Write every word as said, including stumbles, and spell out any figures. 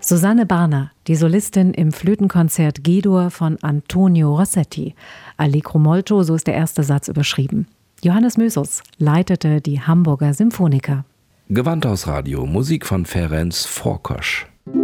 Susanne Barner, die Solistin im Flötenkonzert G-Dur von Antonio Rossetti. Allegro molto, so ist der erste Satz überschrieben. Johannes Mösus leitete die Hamburger Symphoniker. Gewandhausradio, Musik von Ferenc Forkos.